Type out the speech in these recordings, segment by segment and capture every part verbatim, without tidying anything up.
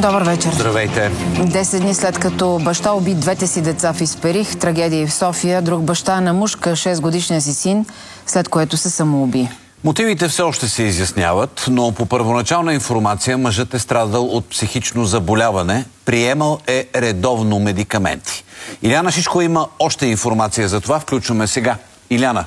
Добър вечер. Здравейте. Десет дни след като баща уби двете си деца в Исперих, трагедия в София, друг баща намушка шест годишния си син, след което се самоуби. Мотивите все още се изясняват, но по първоначална информация мъжът е страдал от психично заболяване, приемал е редовно медикаменти. Иляна Шишкова има още информация за това. Включваме сега. Иляна.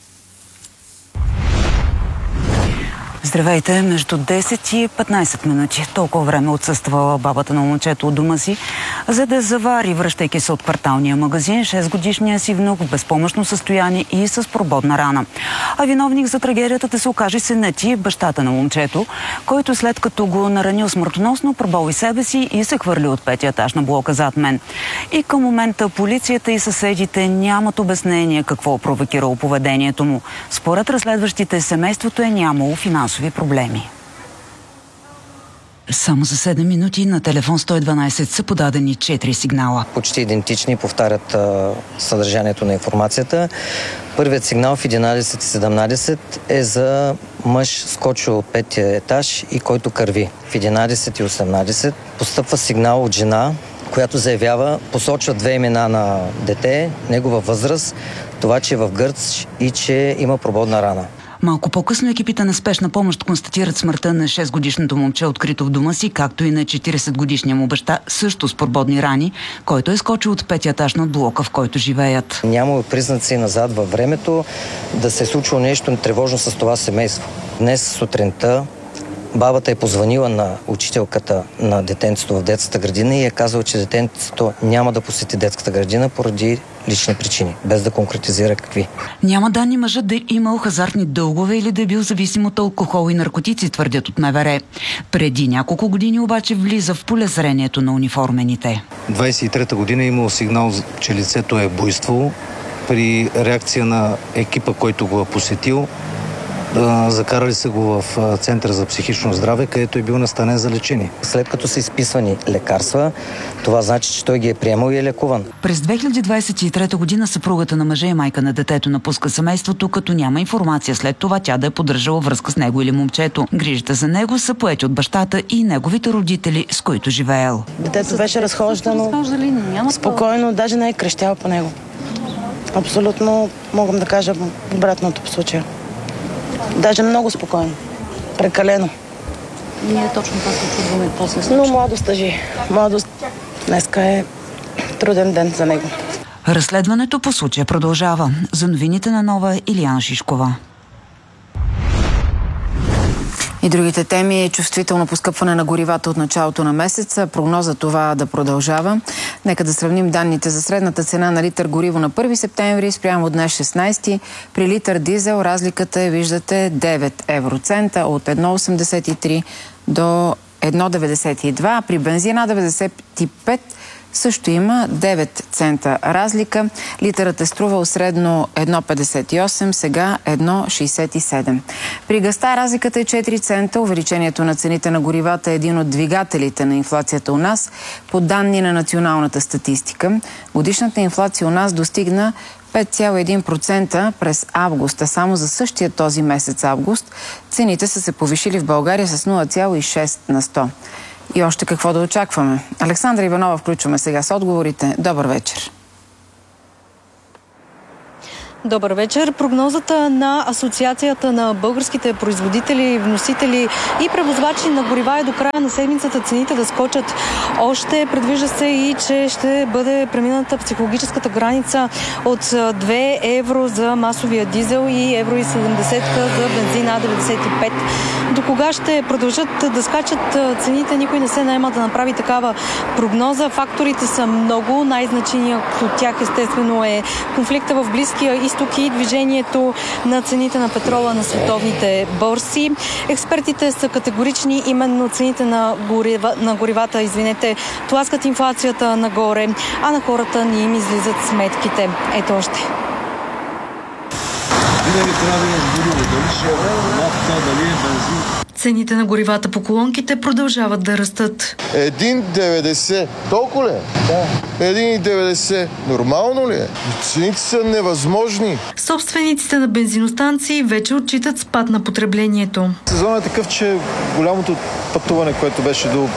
Здравейте, между десет и петнайсет минути. Толкова време отсъствала бабата на момчето от дома си, за да завари, връщайки се от кварталния магазин, шестгодишния си внук в безпомощно състояние и с прободна рана. А виновник за трагедията да се окаже синът и бащата на момчето, който след като го наранил смъртоносно, проболи себе си и се хвърли от петия етаж на блока зад мен. И към момента полицията и съседите нямат обяснение какво провокирало поведението му. Според разследващите, семейството е нямало финансови проблеми. Само за седем минути на телефон сто и дванайсет са подадени четири сигнала. Почти идентични, повтарят а, съдържанието на информацията. Първият сигнал в единайсет и седемнайсет е за мъж, скочил от петия етаж и който кърви. В единайсет и осемнайсет постъпва сигнал от жена, която заявява, посочва две имена на дете, негова възраст, това, че е в гърч и че има прободна рана. Малко по-късно екипите на спешна помощ констатират смъртта на шестгодишното момче, открито в дома си, както и на четирийсетгодишния му баща, също с прободни рани, който е скочил от петия етаж на блока, в който живеят. Няма признаци назад във времето да се е случило нещо тревожно с това семейство. Днес сутринта бабата е позвонила на учителката на детенцето в детската градина и е казала, че детенцето няма да посети детската градина поради лични причини, без да конкретизира какви. Няма данни мъжът да е имал хазартни дългове или да е бил зависим от алкохол и наркотици, твърдят от МВР. Преди няколко години обаче влиза в полезрението на униформените. двайсет и трета година е имал сигнал, че лицето е буйствало. При реакция на екипа, който го е посетил, закарали са го в Център за психично здраве, където е бил настанен за лечение. След като са изписвани лекарства, това значи, че той ги е приемал и е лекуван. През две хиляди двайсет и трета година съпругата на мъжа и майка на детето напуска семейството, като няма информация след това тя да е поддържала връзка с него или момчето. Грижите за него са поети от бащата и неговите родители, с които живеел. Детето беше разхождано спокойно, даже не е крещял по него. Абсолютно мога да кажа обратното по случая. Даже много спокойно. Прекалено. Ние точно това се чудваме. После случва. Но младост тъжи. Младост днеска е труден ден за него. Разследването по случая продължава. За новините на Нова, Иляна Шишкова. И другите теми е чувствително поскъпване на горивата от началото на месеца. Прогноза това да продължава. Нека да сравним данните за средната цена на литър гориво на първи септември спрямо днес шестнайсети. При литър дизел разликата е, виждате, девет евроцента от едно осемдесет и три до едно деветдесет и два. При бензина деветдесет и пет също има девет цента разлика. Литърът е струвал средно едно петдесет и осем, сега едно шейсет и седем. При газта разликата е четири цента. Увеличението на цените на горивата е един от двигателите на инфлацията у нас. По данни на националната статистика, годишната инфлация у нас достигна пет цяло и един процента през август, а само за същия този месец август цените са се повишили в България с нула цяло и шест на сто. И още какво да очакваме? Александра Иванова включваме сега с отговорите. Добър вечер. Добър вечер. Прогнозата на Асоциацията на българските производители, вносители и превозвачи на горива е до края на седмицата цените да скочат още. Предвижда се и, че ще бъде премината психологическата граница от две евро за масовия дизел и евро и седемдесет за бензина деветдесет и пет. До кога ще продължат да скачат цените? Никой не се наема да направи такава прогноза. Факторите са много. Най-значеният от тях естествено е конфликта в Близкия изток и движението на цените на петрола на световните борси. Експертите са категорични, именно цените на, горива, на горивата, извинете, тласкат инфлацията нагоре, а на хората не им излизат сметките. Ето още. Винаги трябва да е гориво, дали ще е нафта, дали е бензин. Цените на горивата по колонките продължават да растат. един деветдесет. Толкова ли? Да. един деветдесет. Нормално ли е? Цените са невъзможни. Собствениците на бензиностанции вече отчитат спад на потреблението. Сезонът е такъв, че голямото пътуване, което беше до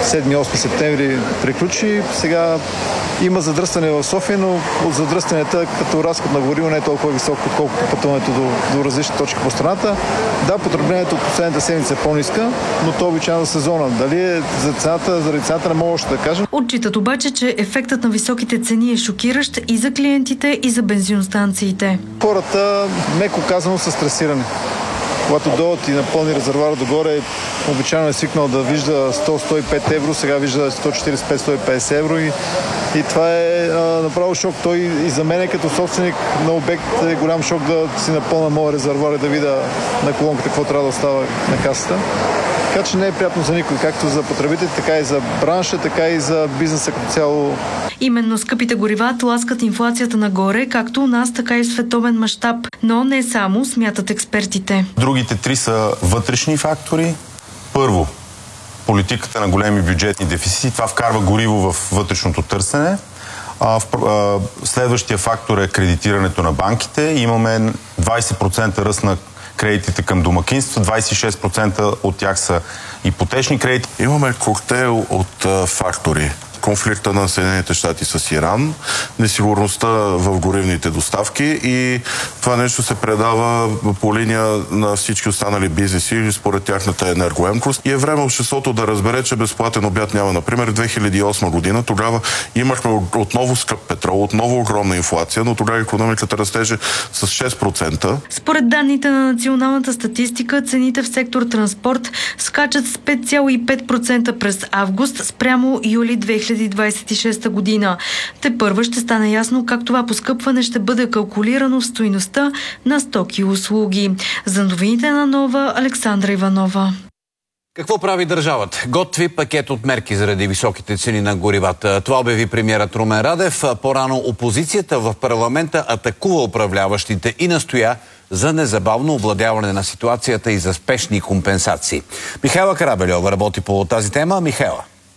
седми-осми септември приключи. Сега има задръстване в София, но от задръстванията като разход на гориво не е толкова висок, отколкото пътуването до, до различни точки по страната. Да, потреблението от последната седмица е по-ниска, но то обичайно за сезона. Дали е за цената, заради цената не мога още да кажем. Отчитат обаче, че ефектът на високите цени е шокиращ и за клиентите, и за бензиностанциите. Хората, меко казано, са стресирани. Когато дойдат и напълни резервуара догоре, обичайно е свикнал да вижда сто до сто и пет евро, сега вижда сто четиридесет до сто и петдесет евро и, и това е а, направо шок. Той и за мен като собственик на обект е голям шок да си напълна моя резервуар и да видя на колонката какво трябва да остава на касата. Така че не е приятно за никой, както за потребителите, така и за бранша, така и за бизнеса като цяло. Именно скъпите горива тласкат инфлацията нагоре, както у нас, така и в световен мащаб. Но не само, смятат експертите. Другите три са вътрешни фактори. Първо, политиката на големи бюджетни дефицити. Това вкарва гориво в вътрешното търсене. А, в, а, следващия фактор е кредитирането на банките. Имаме двадесет процента ръст на кредитите към домакинства, двадесет и шест процента от тях са ипотечни кредити. Имаме коктейл от а, фактори. Конфликта на Съединените щати с Иран, несигурността в горивните доставки и това нещо се предава по линия на всички останали бизнеси според тяхната енергоемкост. И е време обществото да разбере, че безплатен обяд няма. Например, две хиляди и осма година тогава имахме отново скъп петрол, отново огромна инфлация, но тогава икономиката растеше с шест процента. Според данните на националната статистика, цените в сектор транспорт скачат с пет цяло и пет процента през август спрямо юли две хиляди двадесет и шеста година. Тепърва ще стане ясно как това поскъпване ще бъде калкулирано в стойността на стоки и услуги. За новините на Нова, Александра Иванова. Какво прави държавата? Готви пакет от мерки заради високите цени на горивата. Това обяви премиерът Румен Радев. По-рано опозицията в парламента атакува управляващите и настоя за незабавно овладяване на ситуацията и за спешни компенсации. Михайла Карабельова работи по тази тема. Михайла.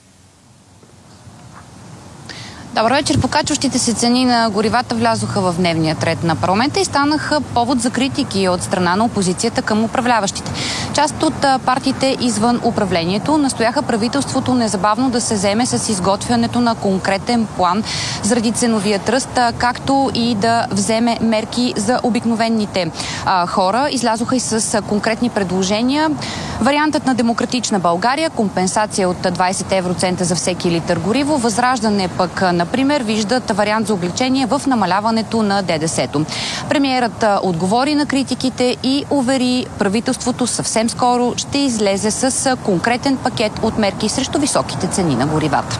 Добър вечер. Покачващите се цени на горивата влязоха в дневния ред на парламента и станаха повод за критики от страна на опозицията към управляващите. Част от партиите извън управлението настояха правителството незабавно да се вземе с изготвянето на конкретен план заради ценовия тръст, както и да вземе мерки за обикновените а, хора. Излязоха и с конкретни предложения. Вариантът на Демократична България, компенсация от двадесет евроцента за всеки литър гориво, Възраждане пък на Например, виждат вариант за облегчение в намаляването на ДДС-то. Премиерът отговори на критиките и увери правителството съвсем скоро ще излезе с конкретен пакет от мерки срещу високите цени на горивата.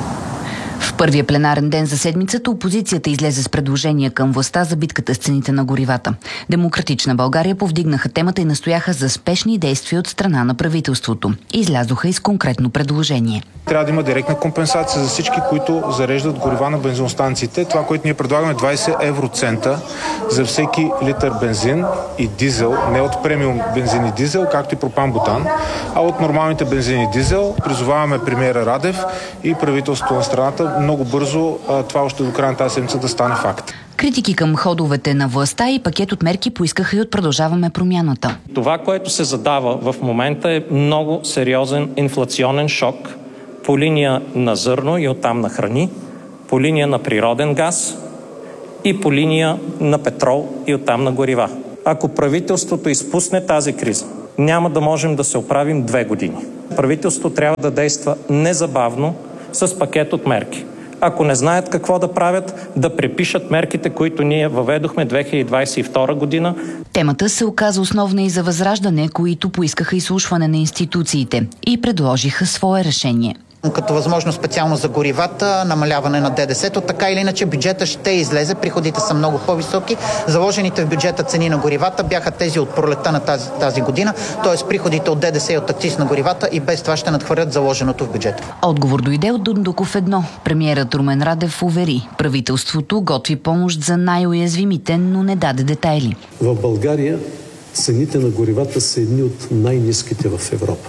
В първия пленарен ден за седмицата опозицията излезе с предложения към властта за битката с цените на горивата. Демократична България повдигнаха темата и настояха за спешни действия от страна на правителството. Излязоха и с конкретно предложение. Трябва да има директна компенсация за всички, които зареждат горива на бензиностанциите. Това, което ние предлагаме, двадесет евроцента за всеки литър бензин и дизел, не от премиум бензин и дизел, както и пропан-бутан, а от нормалните бензин и дизел. Призоваваме премиера Радев и правителството на страната много бързо това още до края на тази седмица да стане факт. Критики към ходовете на властта и пакет от мерки поискаха и от Продължаваме промяната. Това, което се задава в момента е много сериозен инфлационен шок по линия на зърно и оттам на храни, по линия на природен газ и по линия на петрол и оттам на горива. Ако правителството изпусне тази криза, няма да можем да се оправим две години. Правителството трябва да действа незабавно с пакет от мерки. Ако не знаят какво да правят, да препишат мерките, които ние въведохме две хиляди двадесет и втора година. Темата се оказа основна и за Възраждане, които поискаха изслушване на институциите и предложиха свое решение. Като възможност специално за горивата, намаляване на ДДС-то, така или иначе бюджета ще излезе, приходите са много по-високи. Заложените в бюджета цени на горивата бяха тези от пролетта на тази, тази година, т.е. приходите от ДДС и от акциз на горивата и без това ще надхвърлят заложеното в бюджета. Отговор дойде от Дондуков едно. Премиерът Румен Радев увери, правителството готви помощ за най-уязвимите, но не даде детайли. В България цените на горивата са едни от най-ниските в Европа.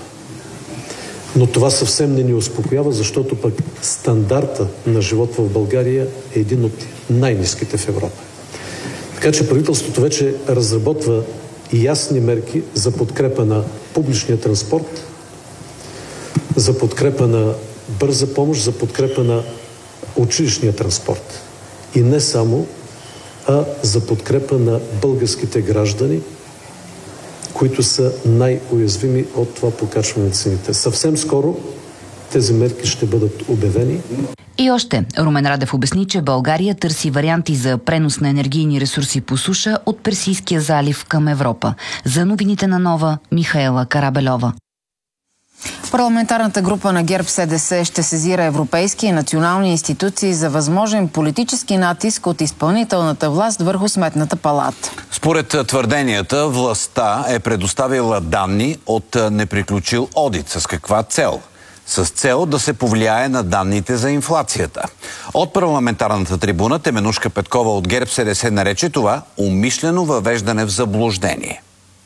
Но това съвсем не ни успокоява, защото пък стандарта на живот в България е един от най-ниските в Европа. Така че правителството вече разработва ясни мерки за подкрепа на публичния транспорт, за подкрепа на бърза помощ, за подкрепа на училищния транспорт. И не само, а за подкрепа на българските граждани, които са най-уязвими от това покачване на цените. Съвсем скоро тези мерки ще бъдат обявени. И още, Румен Радев обясни, че България търси варианти за пренос на енергийни ресурси по суша от Персийския залив към Европа. За новините на Нова, Михаела Карабельова. Парламентарната група на ГЕРБ СДС ще сезира европейски и национални институции за възможен политически натиск от изпълнителната власт върху Сметната палата. Според твърденията, властта е предоставила данни от неприключил одит. С каква цел? С цел да се повлияе на данните за инфлацията. От парламентарната трибуна Теменушка Петкова от ГЕРБ СДС нарече това умишлено въвеждане в заблуждение.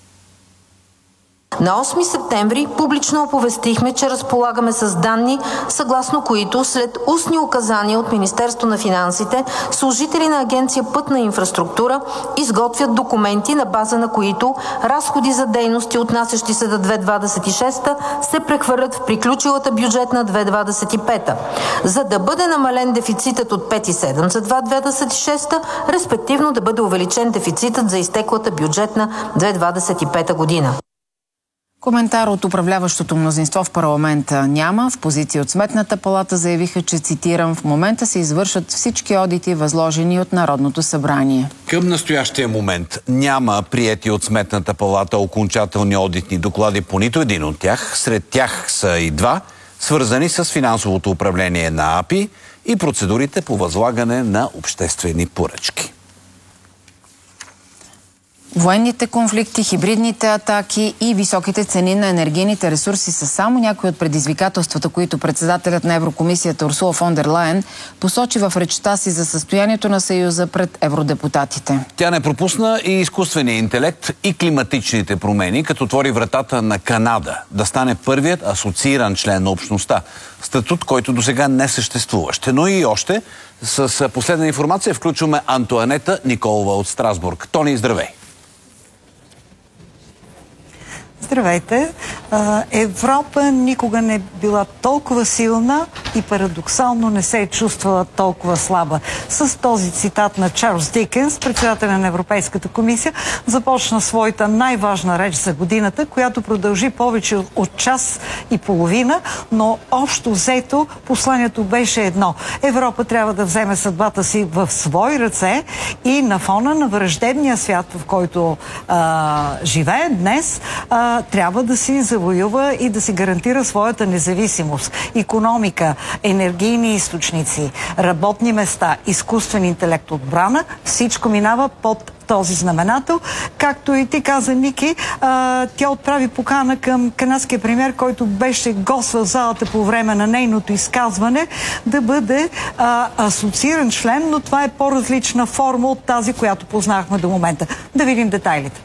На осми септември публично оповестихме, че разполагаме с данни, съгласно които след устни указания от Министерство на финансите, служители на Агенция Пътна инфраструктура изготвят документи, на база на които разходи за дейности, отнасящи се до две хиляди двадесет и шеста, се прехвърлят в приключилата бюджетна две хиляди двадесет и пета, за да бъде намален дефицитът от пет цяло и седем за две хиляди двадесет и шеста, респективно да бъде увеличен дефицитът за изтеклата бюджетна две хиляди двадесет и пета година. Коментар от управляващото мнозинство в парламента няма. В позиция от Сметната палата заявиха, че, цитирам, в момента се извършват всички одити, възложени от Народното събрание. Към настоящия момент няма приети от Сметната палата окончателни одитни доклади по нито един от тях. Сред тях са и два, свързани с финансовото управление на АПИ и процедурите по възлагане на обществени поръчки. Военните конфликти, хибридните атаки и високите цени на енергийните ресурси са само някои от предизвикателствата, които председателят на Еврокомисията Урсула фон дер Лайен посочи в речта си за състоянието на Съюза пред евродепутатите. Тя не пропусна и изкуствения интелект и климатичните промени, като отвори вратата на Канада да стане първият асоцииран член на общността. Статут, който досега не съществуваше. Но и още с последна информация включваме Антоанета Николова от Страсбург. Тони, здравей! Здравейте! Европа никога не е била толкова силна и парадоксално не се е чувствала толкова слаба. С този цитат на Чарлз Дикенс, председателя на Европейската комисия, започна своята най-важна реч за годината, която продължи повече от час и половина, но общо взето посланието беше едно. Европа трябва да вземе съдбата си в свои ръце и на фона на враждебния свят, в който а, живее днес, а, трябва да си завоюва и да си гарантира своята независимост. Икономика, енергийни източници, работни места, изкуствен интелект, отбрана, всичко минава под този знаменател. Както и ти каза, Ники, а, тя отправи покана към канадския премиер, който беше гост в залата по време на нейното изказване, да бъде а, асоцииран член, но това е по-различна форма от тази, която познахме до момента. Да видим детайлите.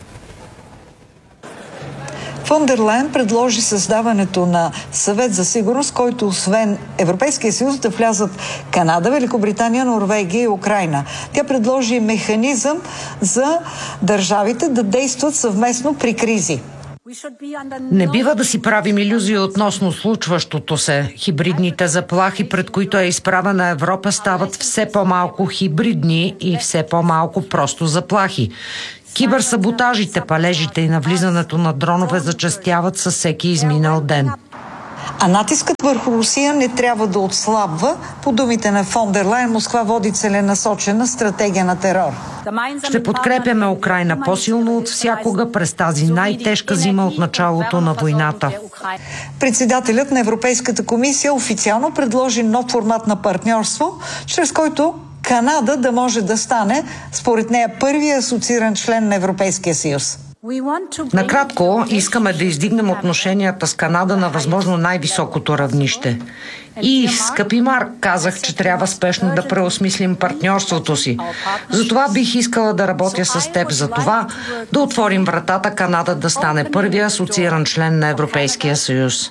Фон дер Лайен предложи създаването на съвет за сигурност, който освен Европейския съюз да влязат Канада, Великобритания, Норвегия и Украйна. Тя предложи механизъм за държавите да действат съвместно при кризи. Не бива да си правим илюзии относно случващото се. Хибридните заплахи, пред които е изправена Европа, стават все по-малко хибридни и все по-малко просто заплахи. Киберсаботажите, палежите и навлизането на дронове зачестяват със всеки изминал ден. А натискът върху Русия не трябва да отслабва. По думите на фон дер Лайен, Москва води целенасочена стратегия на терор. Ще подкрепяме Украйна по-силно от всякога през тази най-тежка зима от началото на войната. Председателят на Европейската комисия официално предложи нов формат на партньорство, чрез който Канада да може да стане, според нея, първият асоцииран член на Европейския съюз. Накратко, искаме да издигнем отношенията с Канада на възможно най-високото равнище. И, скъпи Марк, казах, че трябва спешно да преосмислим партньорството си. Затова бих искала да работя с теб за това, да отворим вратата Канада да стане първият асоцииран член на Европейския съюз.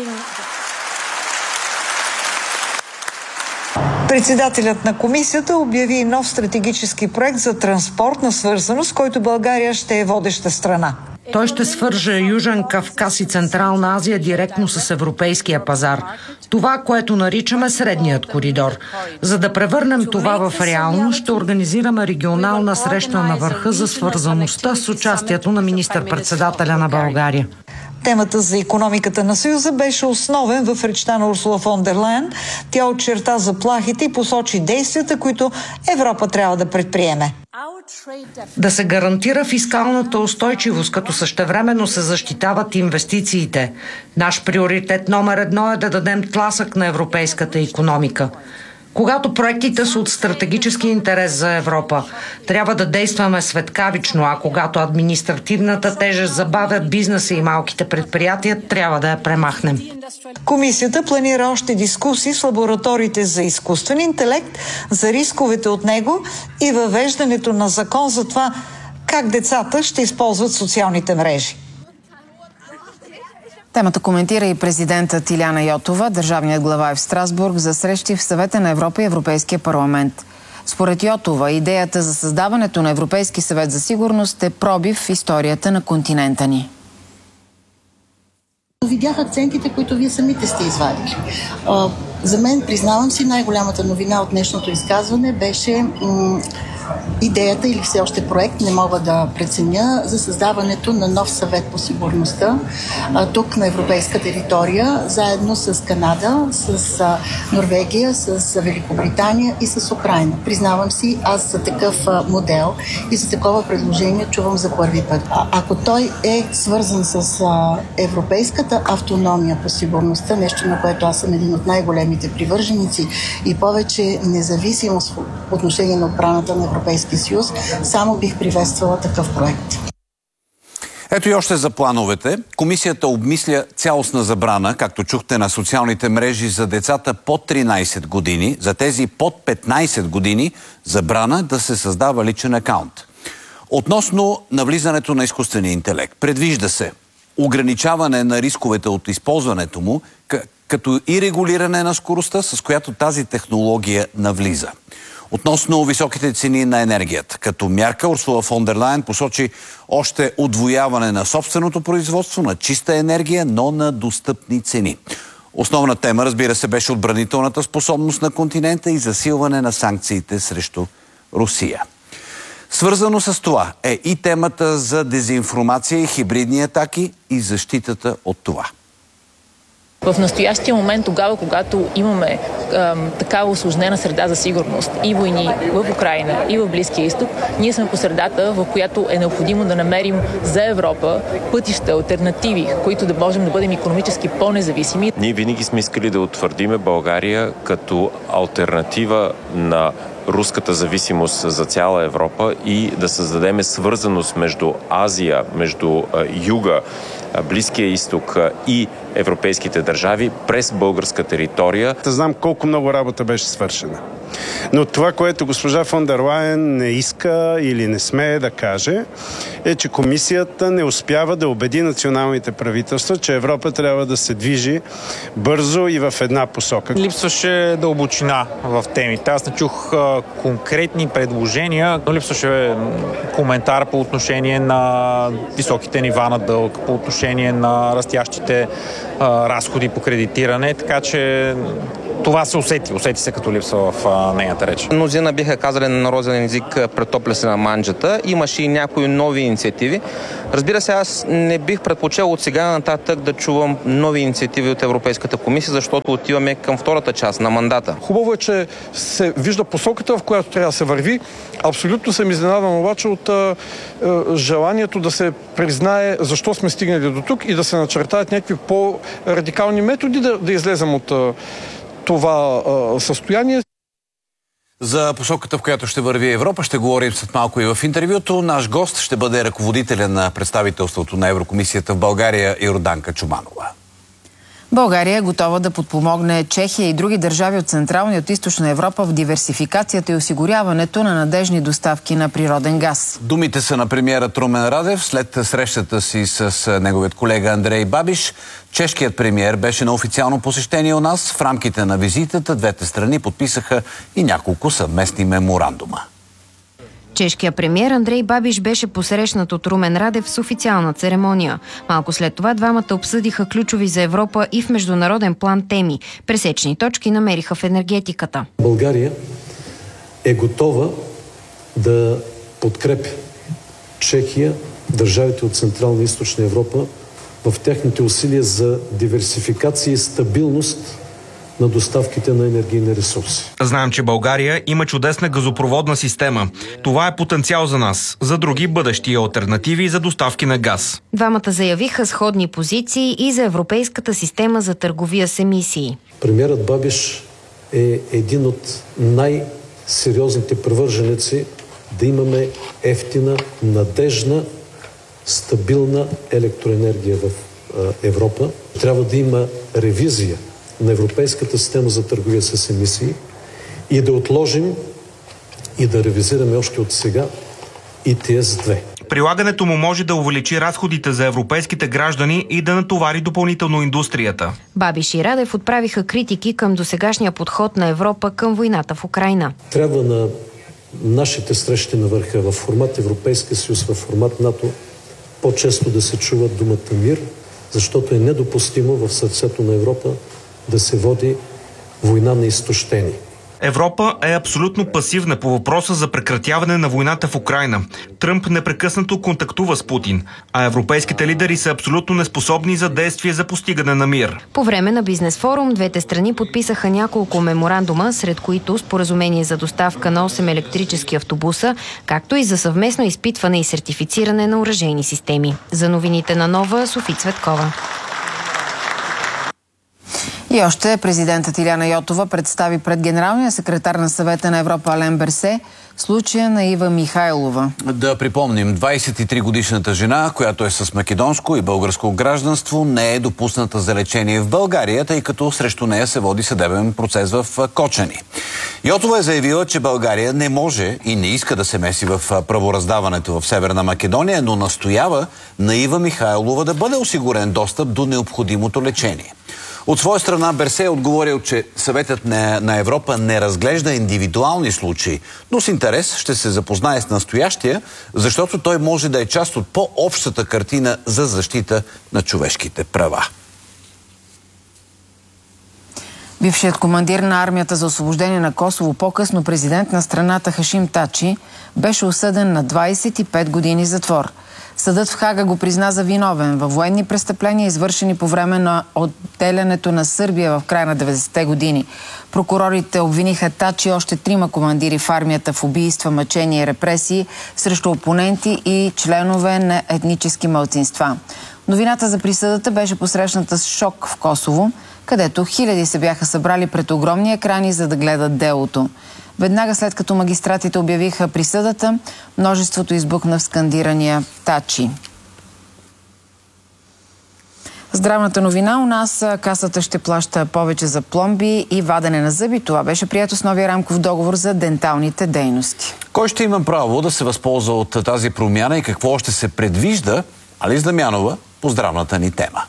Председателят на комисията обяви нов стратегически проект за транспортна свързаност, който България ще е водеща страна. Той ще свърже Южен Кавказ и Централна Азия директно с европейския пазар. Това, което наричаме средният коридор. За да превърнем това в реално, ще организираме регионална среща на върха за свързаността с участието на министър-председателя на България. Темата за икономиката на Съюза беше основен в речта на Урсула фон дер Лайен. Тя очерта заплахите и посочи действията, които Европа трябва да предприеме. Да се гарантира фискалната устойчивост, като същевременно се защитават инвестициите. Наш приоритет номер едно е да дадем тласък на европейската икономика. Когато проектите са от стратегически интерес за Европа, трябва да действаме светкавично, а когато административната тежест забавя бизнеса и малките предприятия, трябва да я премахнем. Комисията планира още дискусии с лабораториите за изкуствен интелект, за рисковете от него и въвеждането на закон за това как децата ще използват социалните мрежи. Темата коментира и президентът Илияна Йотова. Държавният глава е в Страсбург за срещи в Съвета на Европа и Европейския парламент. Според Йотова, идеята за създаването на Европейски съвет за сигурност е пробив в историята на континента ни. Видях акцентите, които вие самите сте извадили. За мен, признавам си, най-голямата новина от днешното изказване беше м- идеята или все още проект, не мога да преценя, за създаването на нов съвет по сигурността а, тук на европейска територия, заедно с Канада, с а, Норвегия, с Великобритания и с Украйна. Признавам си, аз за такъв а, модел и за такова предложение чувам за първи път. А, ако той е свързан с а, европейската автономия по сигурността, нещо на което аз съм един от най-големите привърженици и повече независимост по отношение на отбраната на Европейския съюз, само бих приветствала такъв проект. Ето и още за плановете. Комисията обмисля цялостна забрана, както чухте, на социалните мрежи за децата под тринайсет години. За тези под петнайсет години забрана да се създава личен акаунт. Относно навлизането на изкуствения интелект, предвижда се ограничаване на рисковете от използването му, като и регулиране на скоростта, с която тази технология навлиза. Относно високите цени на енергията. Като мярка Урсула фон дер Лайен посочи още удвояване на собственото производство на чиста енергия, но на достъпни цени. Основна тема, разбира се, беше отбранителната способност на континента и засилване на санкциите срещу Русия. Свързано с това е и темата за дезинформация и хибридни атаки и защитата от това. В настоящия момент, тогава, когато имаме ам, такава усложнена среда за сигурност и войни в Украйна и в Близкия изток, ние сме по средата, в която е необходимо да намерим за Европа пътища, алтернативи, които да можем да бъдем икономически по-независими. Ние винаги сме искали да утвърдиме България като алтернатива на руската зависимост за цяла Европа и да създадем свързаност между Азия, между Юга, Близкия изток и европейските държави през българска територия. Знам колко много работа беше свършена. Но това, което госпожа фон дер Лайен не иска или не смее да каже, е, че комисията не успява да убеди националните правителства, че Европа трябва да се движи бързо и в една посока. Липсваше дълбочина в темите. Аз не чух а, конкретни предложения, но липсваше коментар по отношение на високите нива на дълг, по отношение на растящите а, разходи по кредитиране, така че това се усети. Усети се като липсва в а, нейната реч. Мнозина биха казали на народен език претопля се на манджата. Имаше и някои нови инициативи. Разбира се, аз не бих предпочел от сега нататък да чувам нови инициативи от Европейската комисия, защото отиваме към втората част на мандата. Хубаво е, че се вижда посоката, в която трябва да се върви. Абсолютно съм изненадан обаче от а, а, желанието да се признае защо сме стигнали до тук и да се начертаят някакви по-радикални методи да, да излезем от а, това а, състояние. За посоката, в която ще върви Европа, ще говорим след малко и в интервюто. Наш гост ще бъде ръководителя на представителството на Еврокомисията в България Йорданка Чоманова. България е готова да подпомогне Чехия и други държави от Централна и от Източна Европа в диверсификацията и осигуряването на надежни доставки на природен газ. Думите са на премиера Румен Радев след срещата си с неговият колега Андрей Бабиш. Чешкият премиер беше на официално посещение у нас. В рамките на визитата двете страни подписаха и няколко съвместни меморандума. Чешкият премиер Андрей Бабиш беше посрещнат от Румен Радев с официална церемония. Малко след това двамата обсъдиха ключови за Европа и в международен план теми. Пресечни точки намериха в енергетиката. България е готова да подкрепи Чехия, държавите от Централна и Източна Европа в техните усилия за диверсификация и стабилност на доставките на енергийни ресурси. Знаем, че България има чудесна газопроводна система. Това е потенциал за нас, за други бъдещи алтернативи за доставки на газ. Двамата заявиха сходни позиции и за европейската система за търговия с емисии. Премиерът Бабиш е един от най-сериозните привърженици да имаме ефтина, надежна, стабилна електроенергия в Европа. Трябва да има ревизия на европейската система за търговия с емисии и да отложим и да ревизираме още от сега и Т С две. Прилагането му може да увеличи разходите за европейските граждани и да натовари допълнително индустрията. Бабиш и Радев отправиха критики към досегашния подход на Европа към войната в Украйна. Трябва на нашите срещи на върха в формат Европейския съюз, в формат НАТО, по-често да се чува думата мир, защото е недопустимо в сърцето на Европа да се води война на изтощени. Европа е абсолютно пасивна по въпроса за прекратяване на войната в Украйна. Тръмп непрекъснато контактува с Путин, а европейските лидери са абсолютно неспособни за действие за постигане на мир. По време на бизнес форум двете страни подписаха няколко меморандума, сред които споразумение за доставка на осем електрически автобуса, както и за съвместно изпитване и сертифициране на оръжейни системи. За новините на Нова, Софи Цветкова. И още президентът Иляна Йотова представи пред генералния секретар на Съвета на Европа Ален Берсе случая на Ива Михайлова. Да припомним, двадесет и три годишната жена, която е с македонско и българско гражданство, не е допусната за лечение в България, тъй като срещу нея се води съдебен процес в Кочани. Йотова е заявила, че България не може и не иска да се меси в правораздаването в Северна Македония, но настоява на Ива Михайлова да бъде осигурен достъп до необходимото лечение. От своя страна Берсе е отговорил, че Съветът на Европа не разглежда индивидуални случаи, но с интерес ще се запознае с настоящия, защото той може да е част от по-общата картина за защита на човешките права. Бившият командир на армията за освобождение на Косово, по-късно президент на страната Хашим Тачи, беше осъден на двадесет и пет години затвор. Съдът в Хага го призна за виновен във военни престъпления, извършени по време на отделянето на Сърбия в края на деветдесетте години. Прокурорите обвиниха Тачи и още трима командири в армията в убийства, мъчения и репресии срещу опоненти и членове на етнически малцинства. Новината за присъдата беше посрещната с шок в Косово, където хиляди се бяха събрали пред огромни екрани, за да гледат делото. Веднага след като магистратите обявиха присъдата, множеството избухна в скандирания Тачи. Здравната новина. У нас касата ще плаща повече за пломби и вадене на зъби. Това беше прието с новия рамков договор за денталните дейности. Кой ще има право да се възползва от тази промяна и какво още се предвижда? Алис Дамянова по здравната ни тема.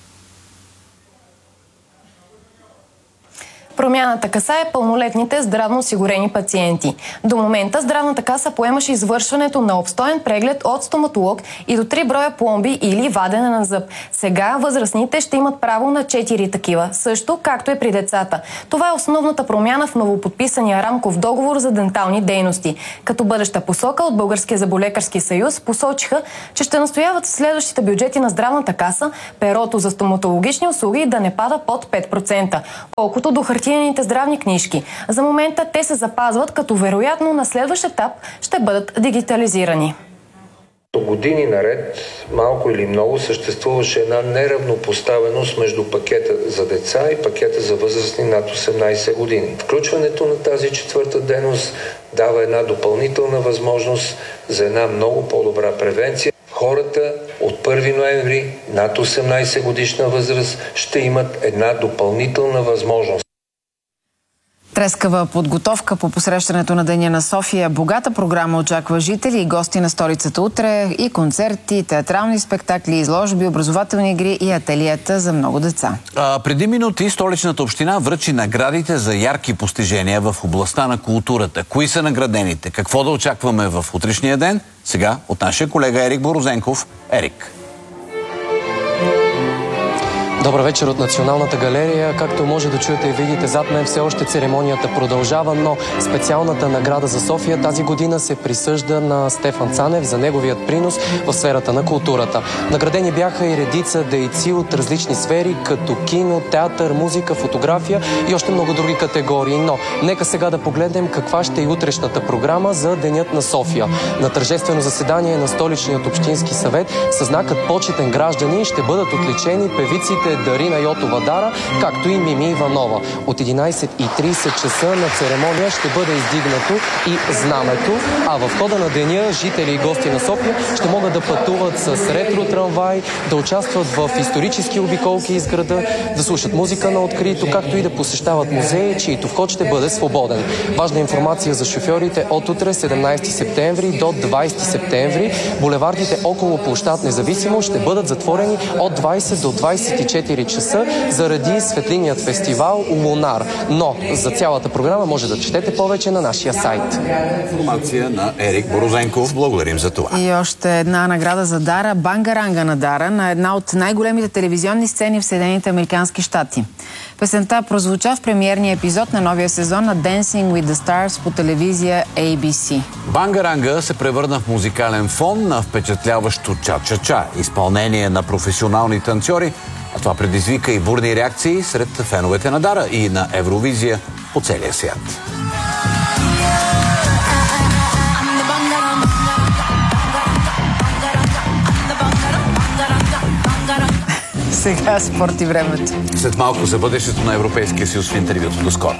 Промяната касае пълнолетните здравно осигурени пациенти. До момента Здравната каса поемаше извършването на обстоен преглед от стоматолог и до три броя пломби или вадене на зъб. Сега възрастните ще имат право на четири такива, също както е при децата. Това е основната промяна в новоподписания рамков договор за дентални дейности. Като бъдеща посока от Българския зъболекарски съюз посочиха, че ще настояват в следващите бюджети на Здравната каса перото за стоматологични услуги да не пада под пет процента, колкото до хартиените здравни книжки. За момента те се запазват, като вероятно на следващ етап ще бъдат дигитализирани. Години наред, малко или много, съществуваше една неравнопоставеност между пакета за деца и пакета за възрастни над осемнадесет години. Включването на тази четвърта дейност дава една допълнителна възможност за една много по-добра превенция. Хората от първи ноември над осемнадесет годишна възраст ще имат една допълнителна възможност. Трескава подготовка по посрещането на Деня на София. Богата програма очаква жители и гости на столицата утре. И концерти, театрални спектакли, изложби, образователни игри и ателиета за много деца. А, преди минути столичната община връчи наградите за ярки постижения в областта на културата. Кои са наградените? Какво да очакваме в утрешния ден? Сега от нашия колега Ерик Борозенков. Ерик. Добър вечер от Националната галерия. Както може да чуете и видите зад мен, все още церемонията продължава, но специалната награда за София тази година се присъжда на Стефан Цанев за неговият принос в сферата на културата. Наградени бяха и редица дейци от различни сфери, като кино, театър, музика, фотография и още много други категории. Но нека сега да погледнем каква ще е утрешната програма за Денят на София. На тържествено заседание на Столичният общински съвет със знакът почетен гражданин ще бъдат отличени певиците Дарина Йотова-Дара, както и Мими Иванова. От единайсет и трийсет часа на церемония ще бъде издигнато и знамето, а в хода на деня жители и гости на София ще могат да пътуват с ретро-трамвай, да участват в исторически обиколки из града, да слушат музика на открито, както и да посещават музеи, чието вход ще бъде свободен. Важна информация за шофьорите: от утре, седемнайсети септември до двайсети септември, булевардите около площад Независимост ще бъдат затворени от двайсет до двайсет и четири часа заради светлинният фестивал Лунар. Но за цялата програма може да четете повече на нашия сайт. Информация на Ерик Борозенков. Благодарим за това. И още една награда за Дара. Бангаранга на Дара на една от най-големите телевизионни сцени в Съединените американски щати. Песента прозвуча в премиерния епизод на новия сезон на Dancing with the Stars по телевизия Ей Би Си. Бангаранга се превърна в музикален фон на впечатляващо ча-ча-ча. Изпълнение на професионални танцори. А това предизвика и бурни реакции сред феновете на Дара и на Евровизия по целия свят. Сега спорт и времето. След малко за бъдещето на Европейския съюз в интервюто. До скоро.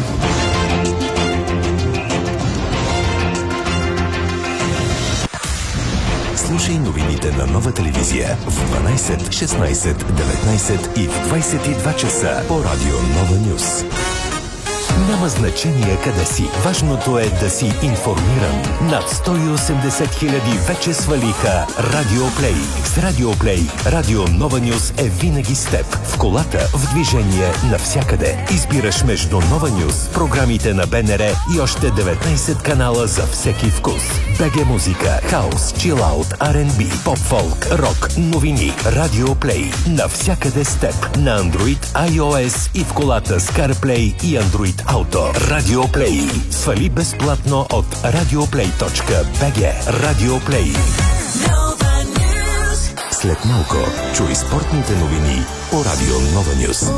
Слушай новините на Нова телевизия в дванайсет, шестнайсет, деветнайсет и в двайсет и два часа по радио Нова Нюс. Няма значение къде си. Важното е да си информиран. Над сто и осемдесет хиляди вече свалиха Радиоплей. С Радиоплей Радио Нова Нюс е винаги с теб. В колата, в движение, навсякъде. Избираш между Нова Нюс, програмите на Б Н Р и още деветнайсет канала за всеки вкус. БГ музика, хаус, чилаут, Ар енд Би, поп-фолк, рок, новини. Радиоплей. Навсякъде с теб. На Android, iOS и в колата с CarPlay и Android Auto. Радиоплей. Свали безплатно от радиоплей точка би джи. Радиоплей. След малко чуй спортните новини по Радио Нова Нюс.